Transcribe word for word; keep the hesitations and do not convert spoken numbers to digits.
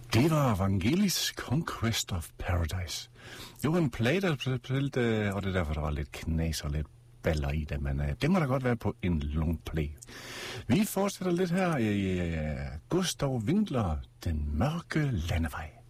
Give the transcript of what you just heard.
Det var Vangelis Conquest of Paradise. Det var en plade, der blev spillet, og det er derfor, der var lidt knas og lidt baller i det, men uh, det må da godt være på en long play. Vi fortsætter lidt her i uh, Gustav Winckler, Den mørke landevej.